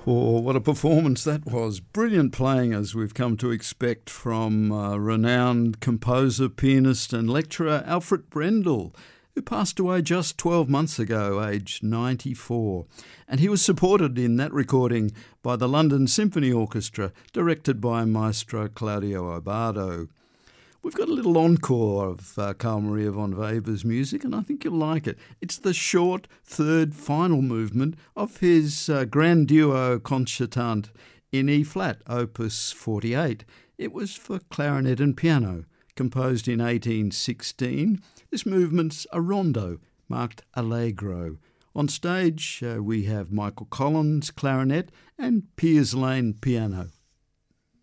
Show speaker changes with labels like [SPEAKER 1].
[SPEAKER 1] Oh, what a performance that was. Brilliant playing, as we've come to expect from renowned composer, pianist and lecturer Alfred Brendel, who passed away just 12 months ago, aged 94. And he was supported in that recording by the London Symphony Orchestra, directed by Maestro Claudio Abbado. We've got a little encore of Carl Maria von Weber's music, and I think you'll like it. It's the short, third, final movement of his Grand Duo Concertante in E-flat, Opus 48. It was for clarinet and piano, composed in 1816. This movement's a rondo, marked Allegro. On stage, we have Michael Collins, clarinet, and Piers Lane, piano.